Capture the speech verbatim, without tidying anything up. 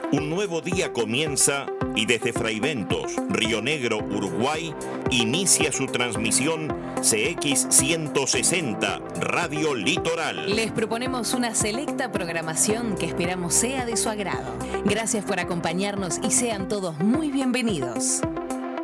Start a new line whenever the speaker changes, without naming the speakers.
Un nuevo día comienza y desde Fraiventos, Río Negro, Uruguay, inicia su transmisión C X ciento sesenta, Radio Litoral.
Les proponemos una selecta programación que esperamos sea de su agrado. Gracias por acompañarnos y sean todos muy bienvenidos.